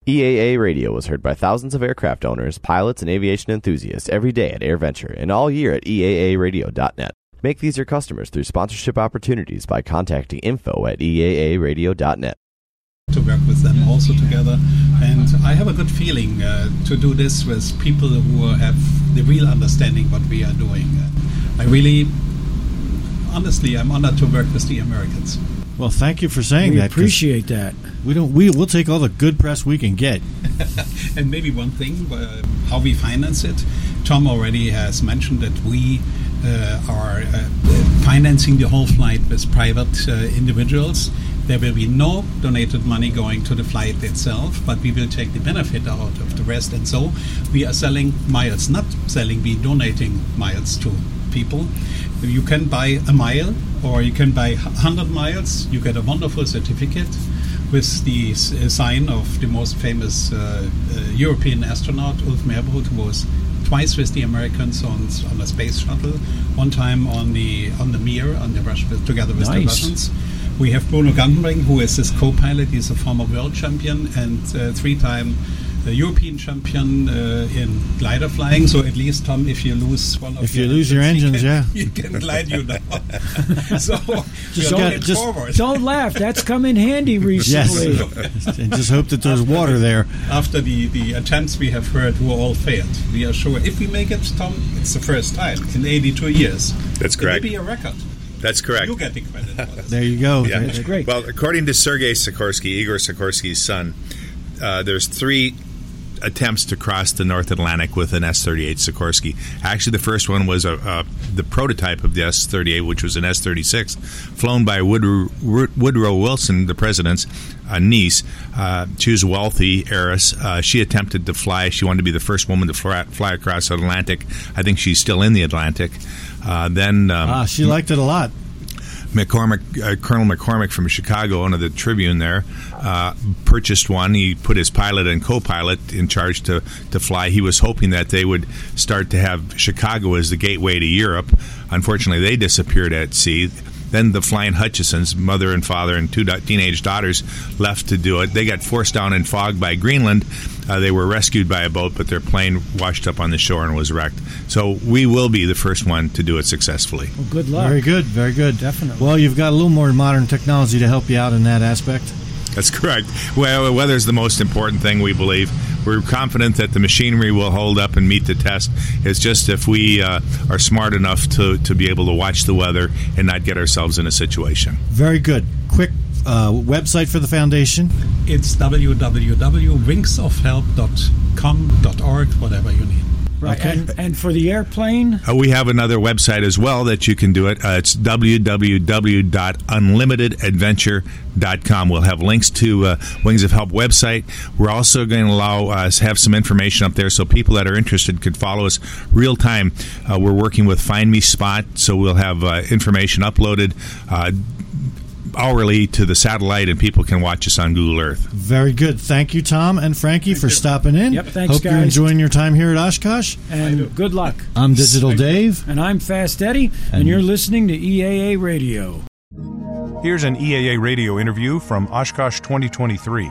EAA Radio was heard by thousands of aircraft owners, pilots, and aviation enthusiasts every day at AirVenture and all year at EAAradio.net. Make these your customers through sponsorship opportunities by contacting info@EAAradio.net. To work with them also together, and I have a good feeling to do this with people who have the real understanding what we are doing. Honestly, I'm honored to work with the Americans. Well, thank you for saying We that. appreciate that. We'll take all the good press we can get. And maybe one thing, how we finance it. Tom already has mentioned that we are financing the whole flight with private individuals. There will be no donated money going to the flight itself, but we will take the benefit out of the rest. And so we are selling miles, we donating miles to people. You can buy a mile or you can buy 100 miles. You get a wonderful certificate with the sign of the most famous European astronaut, Ulf Merbrot, who was twice with the Americans on a space shuttle, one time on the Mir, together with the Russians. We have Bruno Gantenbrink, who is his co-pilot. He's a former world champion and three-time European champion in glider flying. So at least, Tom, if you lose one of your engines, you can glide you now. So don't laugh. That's come in handy recently. Yes. And just hope that there's water there. After the attempts we have heard were all failed, we are sure if we make it, Tom, it's the first time in 82 years. That's correct. It will be a record. That's correct. You get the credit for this. There you go. Yeah. That's great. Well, according to Sergei Sikorsky, Igor Sikorsky's son, there's 3 attempts to cross the North Atlantic with an S-38 Sikorsky. Actually, the first one was the prototype of the S-38, which was an S-36, flown by Woodrow Wilson, the president's niece. She was a wealthy heiress. She attempted to fly. She wanted to be the first woman to fly across the Atlantic. I think she's still in the Atlantic. She liked it a lot. Colonel McCormick from Chicago, owner of the Tribune there, purchased one. He put his pilot and co-pilot in charge to fly. He was hoping that they would start to have Chicago as the gateway to Europe. Unfortunately, they disappeared at sea. Then the Flying Hutchisons, mother and father and 2 teenage daughters, left to do it. They got forced down in fog by Greenland. They were rescued by a boat, but their plane washed up on the shore and was wrecked. So we will be the first one to do it successfully. Well, good luck. Very good, very good. Definitely. Well, you've got a little more modern technology to help you out in that aspect. That's correct. Well, weather's the most important thing, we believe. We're confident that the machinery will hold up and meet the test. It's just if we are smart enough to be able to watch the weather and not get ourselves in a situation. Very good. Quick website for the foundation. It's www.wingsofhelp.com.org, whatever you need. Right. Okay. And for the airplane? We have another website as well that you can do it. It's www.unlimitedadventure.com. We'll have links to Wings of Help website. We're also going to allow us have some information up there so people that are interested could follow us real time. We're working with Find Me Spot, so we'll have information uploaded hourly to the satellite, and people can watch us on Google Earth. Very good. Thank you, Tom and Frankie, for stopping in. Yep, thanks, Hope guys. you're enjoying your time here at Oshkosh. And good luck. I'm Digital Dave. And I'm Fast Eddie, and you're listening to EAA Radio. Here's an EAA Radio interview from Oshkosh 2023.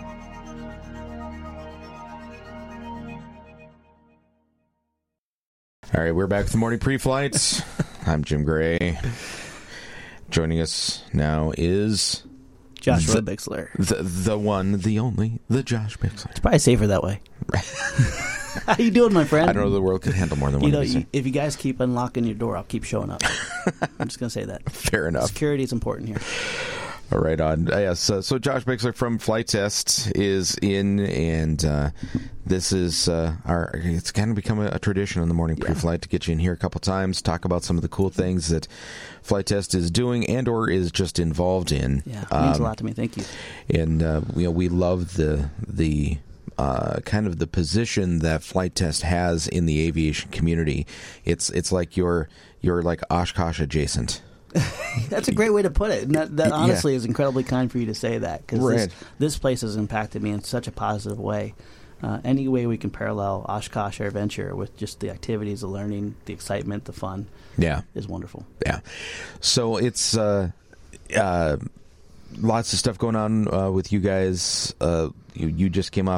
All right, we're back with the morning pre-flights. I'm Jim Gray. Joining us now is Joshua Bixler. The one, the only, the Josh Bixler. It's probably safer that way. How you doing, my friend? I don't know the world could handle more than one of these. If you guys keep unlocking your door, I'll keep showing up. I'm just going to say that. Fair enough. Security is important here. All right, on. Yes, so Josh Bixler from Flight Test is in, and this is it's kind of become a tradition on the morning pre-flight to get you in here a couple times, talk about some of the cool things that Flight Test is doing and or is just involved in. Yeah, it means a lot to me. Thank you. And we love the kind of the position that Flight Test has in the aviation community. It's like you're like Oshkosh adjacent. That's a great way to put it. And that honestly is incredibly kind for you to say that, because this place has impacted me in such a positive way. Any way we can parallel Oshkosh AirVenture with just the activities, the learning, the excitement, the fun, is wonderful. Yeah. So it's lots of stuff going on with you guys. You just came off